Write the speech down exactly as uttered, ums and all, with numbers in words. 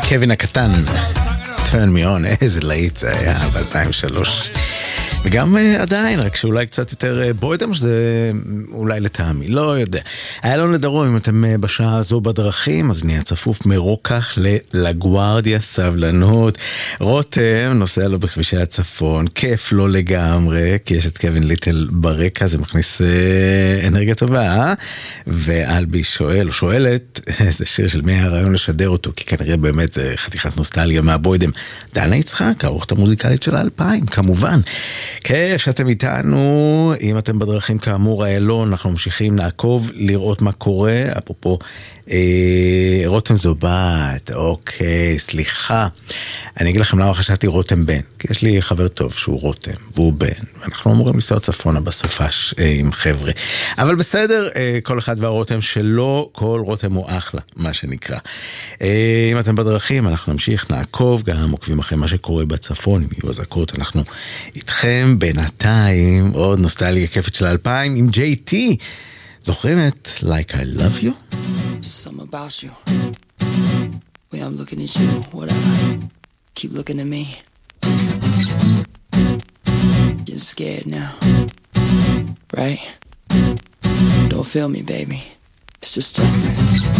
קווין הקטן, Turn Me On, איזה להיט זה היה ב-אלפיים ושלוש. וגם עדיין, רק שאולי קצת יותר בוידם, שזה אולי לטעמי, לא יודע. היה לנו לדרום, אם אתם בשעה הזו בדרכים, אז נהיה צפוף מרוקח לגוארדיה, סבלנות. רותם נוסע לו בכבישי הצפון, כיף לו לגמרי, כי יש את קווין ליטל ברקע, זה מכניס אנרגיה טובה. ואלבי שואל, או שואלת, זה שיר של מי הרעיון לשדר אותו, כי כנראה באמת זה חתיכת נוסטלגיה מהבוידם. דנה יצחק, האורחת המוזיקלית של האלפיים, כמובן. כיף שאתם איתנו, אם אתם בדרכים כאמור האלון, אנחנו ממשיכים לעקוב, לראות מה קורה, אפרופו אה, רותם זו בת, אוקיי, סליחה, אני אגיד לכם למה חשבתי רותם בן, כי יש לי חבר טוב שהוא רותם, והוא בן, ואנחנו אמורים לנסוע צפונה בסופש אה, עם חבר'ה, אבל בסדר, אה, כל אחד והרותם שלו, כל רותם הוא אחלה, מה שנקרא. אה, אם אתם בדרכים, אנחנו נמשיך, נעקוב, גם עוקבים אחרי מה שקורה בצפון, אם יהיו הזקות, אנחנו איתכם. בינתיים עוד נוסטלגיה כיפת של אלפיים עם ג'יי טי. זוכרים את Like I Love You? Just something about you. Way I'm looking at you, whatever. Keep looking at me. Getting scared now. Right? Don't feel me, baby. It's just Justin.